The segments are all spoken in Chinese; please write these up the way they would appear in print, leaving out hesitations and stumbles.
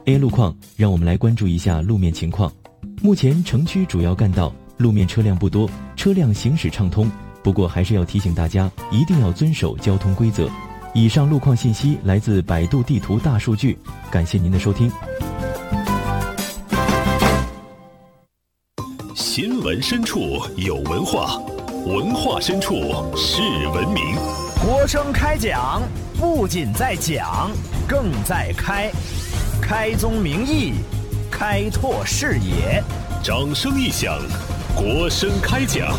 A 路况，让我们来关注一下路面情况。目前城区主要干道路面车辆不多，车辆行驶畅通，不过还是要提醒大家一定要遵守交通规则。以上路况信息来自百度地图大数据，感谢您的收听。 新闻深处有文化，文化深处是文明。 国声开讲，不仅在讲，更在开。开宗明义，开拓视野。 掌声一响，国声开讲。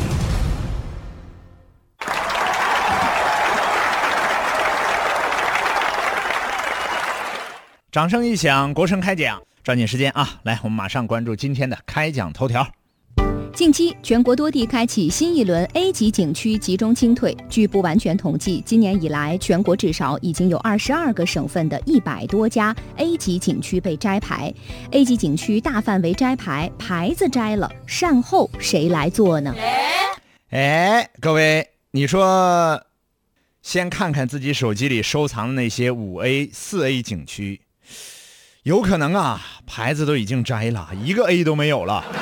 掌声一响，国声开讲。抓紧时间啊，来，我们马上关注今天的开讲头条。 近期，全国多地开启新一轮 A 级景区集中清退。据不完全统计，今年以来，全国至少已经有22个省份的100多家 A 级景区被摘牌。A 级景区大范围摘牌，牌子摘了，善后谁来做呢？ 各位，你说，先看看自己手机里收藏的那些5A、4A 景区，有可能啊，牌子都已经摘了，一个 A 都没有了。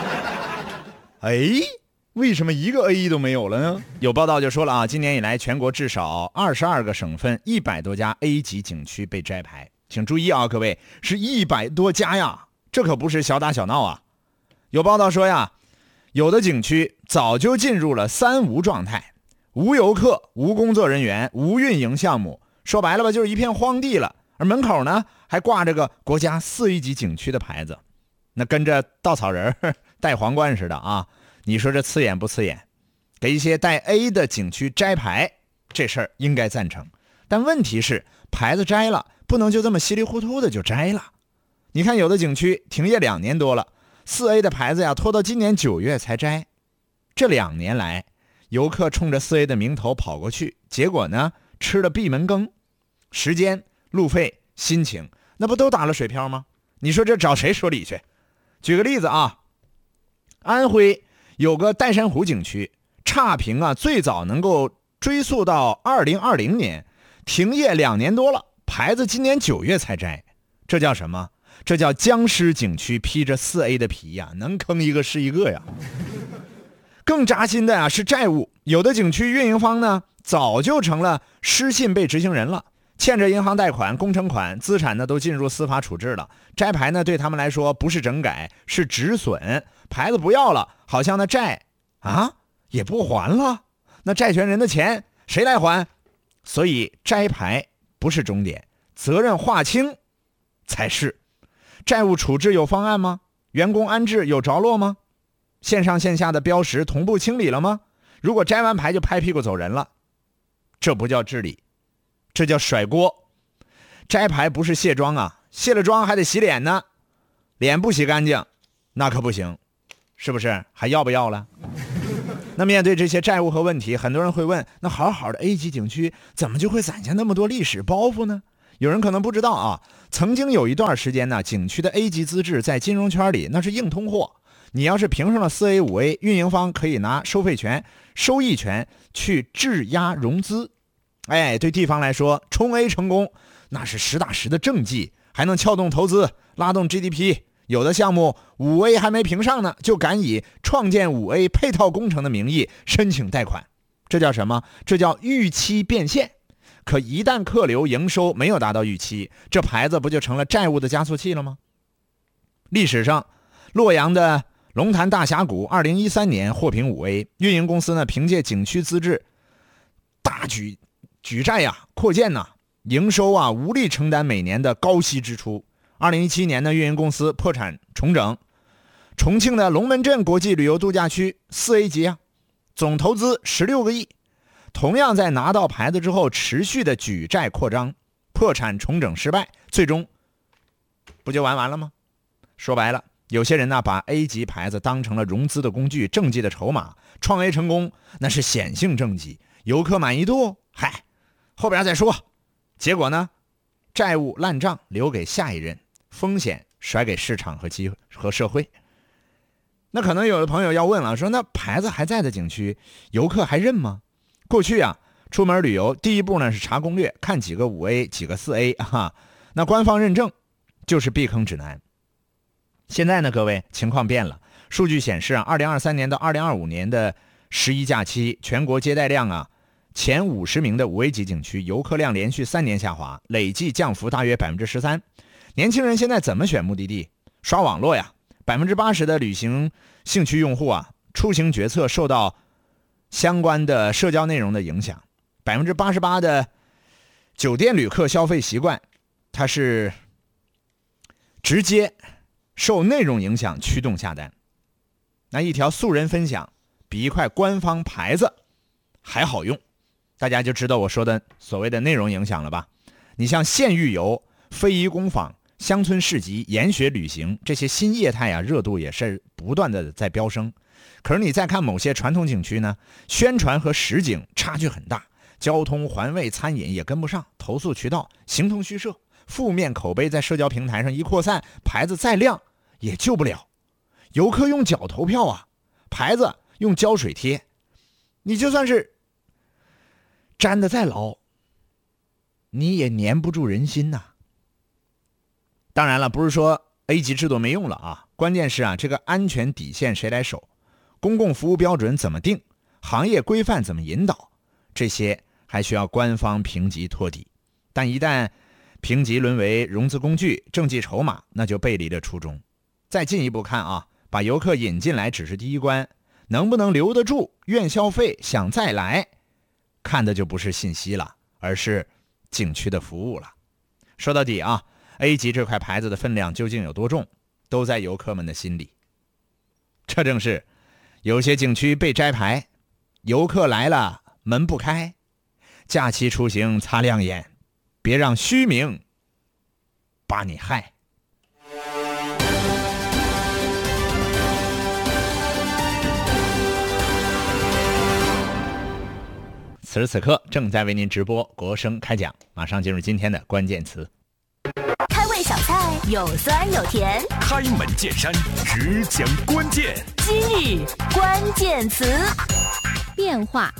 为什么一个 A 都没有了呢？有报道就说了啊，今年以来全国至少22个省份100多家 A 级景区被摘牌。请注意啊，各位，是100多家呀，这可不是小打小闹啊。有报道说呀，有的景区早就进入了3无状态，无游客、无工作人员、无运营项目，说白了吧，就是一片荒地了。而门口呢，还挂着个国家4A级景区的牌子，那跟着稻草人戴皇冠似的啊！你说这刺眼不刺眼？给一些带 A 的景区摘牌，这事儿应该赞成。但问题是，牌子摘了，不能就这么稀里糊涂的就摘了。你看有的景区停业2年多了，4A 的牌子呀，拖到今年9月才摘。这2年来，游客冲着4A 的名头跑过去，结果呢，吃了闭门羹，时间、路费、心情，那不都打了水漂吗？你说这找谁说理去？举个例子啊，安徽有个岱山湖景区，差评啊最早能够追溯到2020年，停业2年多了，牌子今年9月才摘。这叫什么？这叫僵尸景区披着4A 的皮呀，能坑一个是一个呀。更扎心的是债务，有的景区运营方呢早就成了失信被执行人了，欠着银行贷款、工程款，资产呢都进入司法处置了。摘牌呢对他们来说不是整改，是止损，牌子不要了，好像那债啊也不还了，那债权人的钱谁来还？所以摘牌不是终点，责任划清才是。债务处置有方案吗？员工安置有着落吗？线上线下的标识同步清理了吗？如果摘完牌就拍屁股走人了，这不叫治理，这叫甩锅。摘牌不是卸妆啊，卸了妆还得洗脸呢，脸不洗干净那可不行，是不是？还要不要了？那面对这些债务和问题，很多人会问，那好好的 A 级景区怎么就会攒下那么多历史包袱呢？有人可能不知道啊，曾经有一段时间呢，景区的 A 级资质在金融圈里那是硬通货，你要是评上了4A、5A， 运营方可以拿收费权、收益权去质押融资。对地方来说，冲 A 成功那是实打实的政绩，还能撬动投资，拉动 GDP。有的项目 5A 还没评上呢，就敢以创建 5A 配套工程的名义申请贷款，这叫什么？这叫预期变现。可一旦客流营收没有达到预期，这牌子不就成了债务的加速器了吗？历史上，洛阳的龙潭大峡谷2013年获评5A， 运营公司呢凭借景区资质大举债呀、扩建呐，营收啊无力承担每年的高息支出。2017年呢，运营公司破产重整。重庆的龙门阵国际旅游度假区 4A 级啊，总投资16个亿，同样在拿到牌子之后持续的举债扩张，破产重整失败，最终不就完了吗？说白了，有些人呢把 A 级牌子当成了融资的工具，政绩的筹码，创 A 成功那是显性政绩，游客满意度后边再说。结果呢，债务烂账留给下一任，风险甩给市场和社会。那可能有的朋友要问了，说那牌子还在的景区，游客还认吗？过去啊，出门旅游第一步呢是查攻略，看几个5A 几个4A那官方认证， 就是避坑指南。现在呢，各位情况变了，数据显示啊，2023年到2025年的11假期，全国接待量啊，前50名的5A 级景区游客量连续3年下滑，累计降幅大约13%。年轻人现在怎么选目的地？刷网络呀，80%的旅行兴趣用户啊，出行决策受到相关的社交内容的影响。88%的酒店旅客消费习惯，它是直接受内容影响驱动下单。那一条素人分享比一块官方牌子还好用，大家就知道我说的所谓的内容影响了吧？你像县域游、非遗工坊、乡村市集、研学旅行这些新业态啊，热度也是不断的在飙升。可是你再看某些传统景区呢，宣传和实景差距很大，交通、环卫、餐饮也跟不上，投诉渠道形同虚设，负面口碑在社交平台上一扩散，牌子再亮也救不了。游客用脚投票啊，牌子用胶水贴，你就算是粘得再牢，你也粘不住人心呐。当然了，不是说 A 级制度没用了啊，关键是啊，这个安全底线谁来守？公共服务标准怎么定？行业规范怎么引导？这些还需要官方评级托底。但一旦评级沦为融资工具、政绩筹码，那就背离了初衷。再进一步看啊，把游客引进来只是第一关，能不能留得住、愿消费、想再来，看的就不是信息了，而是景区的服务了。说到底啊，A 级这块牌子的分量究竟有多重，都在游客们的心里。这正是有些景区被摘牌，游客来了门不开，假期出行擦亮眼，别让虚名把你害。此时此刻正在为您直播国声开讲，马上进入今天的关键词。 开胃小菜有酸有甜， 开门见山，只讲关键。 今日关键词， 变化。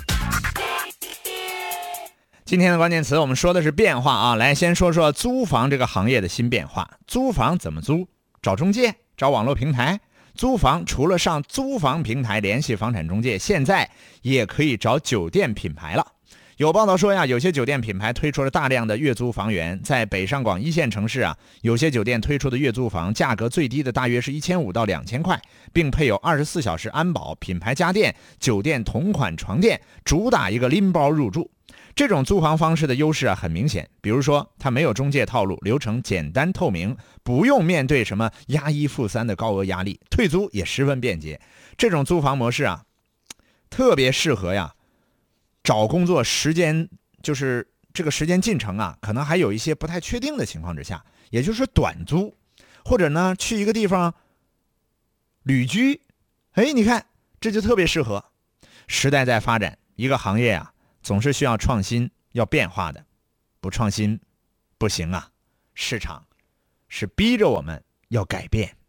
今天的关键词我们说的是变化啊，来先说说租房这个行业的新变化。租房怎么租？找中介？找网络平台？租房除了上租房平台联系房产中介，现在也可以找酒店品牌了。有报道说呀，有些酒店品牌推出了大量的月租房源，在北上广一线城市啊，有些酒店推出的月租房价格最低的大约是1500到2000块，并配有24小时安保、品牌家电、酒店同款床垫，主打一个拎包入住。这种租房方式的优势啊很明显，比如说它没有中介套路，流程简单透明，不用面对什么押1付3的高额压力，退租也十分便捷。这种租房模式啊，特别适合呀找工作时间，就是这个时间进程啊，可能还有一些不太确定的情况之下，也就是短租，或者呢去一个地方旅居，你看这就特别适合。时代在发展，一个行业啊总是需要创新，要变化的，不创新不行啊，市场是逼着我们要改变。